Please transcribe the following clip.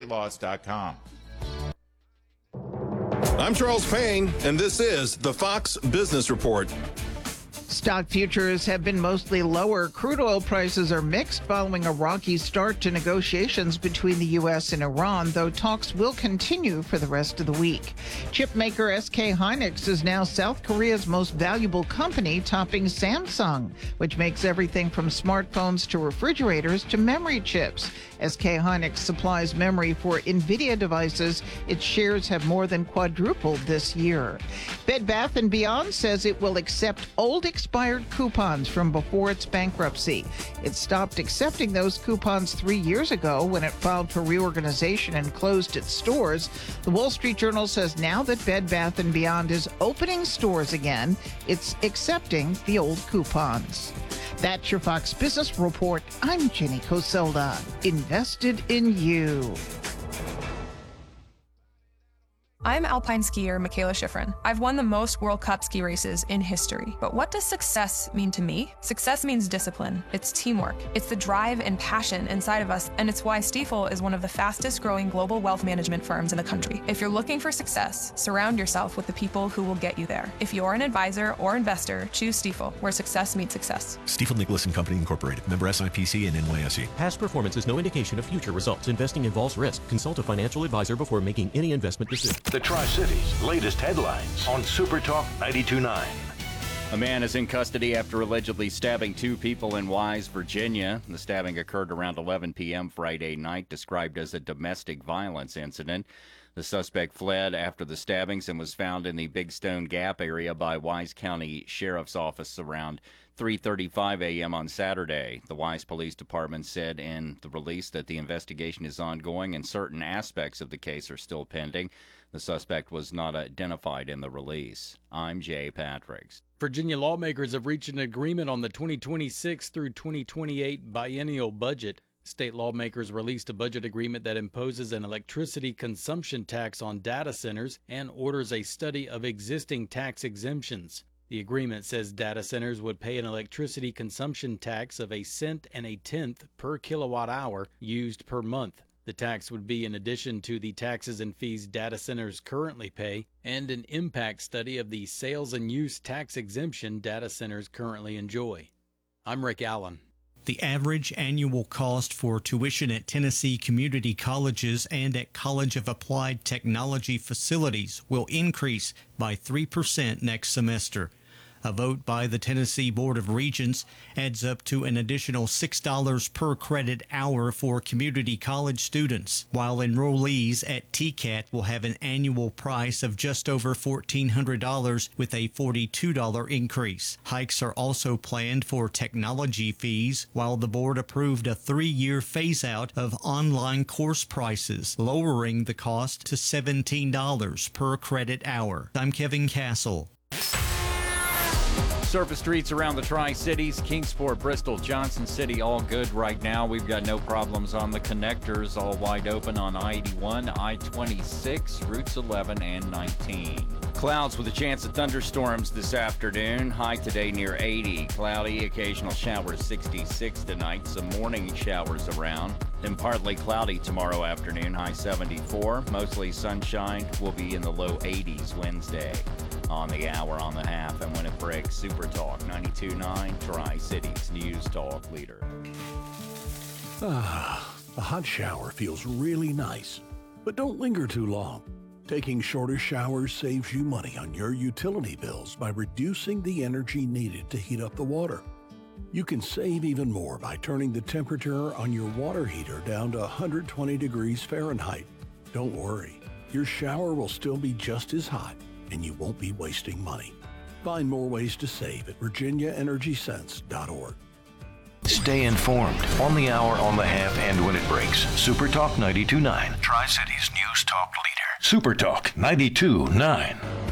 weightloss.com. I'm Charles Payne, and this is the Fox Business Report. Stock futures have been mostly lower. Crude oil prices are mixed following a rocky start to negotiations between the U.S. and Iran, though talks will continue for the rest of the week. Chip maker SK Hynix is now South Korea's most valuable company, topping Samsung, which makes everything from smartphones to refrigerators to memory chips. SK Hynix supplies memory for NVIDIA devices. Its shares have more than quadrupled this year. Bed Bath & Beyond says it will accept old expired coupons from before its bankruptcy. It stopped accepting those coupons 3 years ago when it filed for reorganization and closed its stores. The Wall Street Journal says now that Bed Bath & Beyond is opening stores again, it's accepting the old coupons. That's your Fox Business Report. I'm Jenny Coselda. Invested in you. I'm alpine skier Michaela Schifrin. I've won the most World Cup ski races in history. But what does success mean to me? Success means discipline. It's teamwork. It's the drive and passion inside of us, and it's why Stifel is one of the fastest growing global wealth management firms in the country. If you're looking for success, surround yourself with the people who will get you there. If you're an advisor or investor, choose Stifel, where success meets success. Stifel Nicholas and Company Incorporated. Member SIPC and NYSE. Past performance is no indication of future results. Investing involves risk. Consult a financial advisor before making any investment decision. The Tri-Cities' latest headlines on Super Talk 92.9. A man is in custody after allegedly stabbing two people in Wise, Virginia. The stabbing occurred around 11 p.m. Friday night, described as a domestic violence incident. The suspect fled after the stabbings and was found in the Big Stone Gap area by Wise County Sheriff's Office around 3:35 a.m. on Saturday. The Wise Police Department said in the release that the investigation is ongoing and certain aspects of the case are still pending. The suspect was not identified in the release. I'm Jay Patricks. Virginia lawmakers have reached an agreement on the 2026 through 2028 biennial budget. State lawmakers released a budget agreement that imposes an electricity consumption tax on data centers and orders a study of existing tax exemptions. The agreement says data centers would pay an electricity consumption tax of 1 cent and 1 tenth per kilowatt hour used per month. The tax would be in addition to the taxes and fees data centers currently pay, and an impact study of the sales and use tax exemption data centers currently enjoy. I'm Rick Allen. The average annual cost for tuition at Tennessee community colleges and at College of Applied Technology facilities will increase by 3% next semester. A vote by the Tennessee Board of Regents adds up to an additional $6 per credit hour for community college students, while enrollees at TCAT will have an annual price of just over $1,400 with a $42 increase. Hikes are also planned for technology fees, while the board approved a 3-year phase-out of online course prices, lowering the cost to $17 per credit hour. I'm Kevin Castle. Surface streets around the Tri-Cities, Kingsport, Bristol, Johnson City, all good right now. We've got no problems on the connectors, all wide open on I-81, I-26, routes 11 and 19. Clouds with a chance of thunderstorms this afternoon. High today near 80. Cloudy, occasional showers 66 tonight. Some morning showers around. Then partly cloudy tomorrow afternoon. High 74. Mostly sunshine. Will be in the low 80s Wednesday. On the hour, on the half, and when it breaks, Super Talk 92.9, Tri-Cities News Talk leader. A hot shower feels really nice, but don't linger too long. Taking shorter showers saves you money on your utility bills by reducing the energy needed to heat up the water. You can save even more by turning the temperature on your water heater down to 120 degrees Fahrenheit. Don't worry, your shower will still be just as hot, and you won't be wasting money. Find more ways to save at virginiaenergysense.org. Stay informed on the hour, on the half, and when it breaks. Super Talk 92.9, Tri-Cities News Talk leader. Super Talk 92.9.